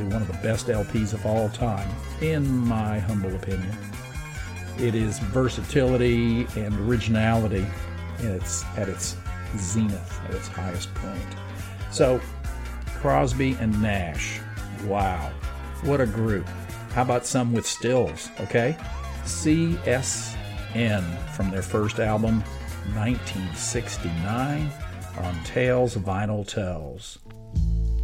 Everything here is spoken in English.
probably one of the best LPs of all time, in my humble opinion. It is versatility and originality at its zenith, at its highest point. So, Crosby and Nash, wow, what a group. How about some with stills, okay? CSN from their first album, 1969, on Tales Vinyl Tells.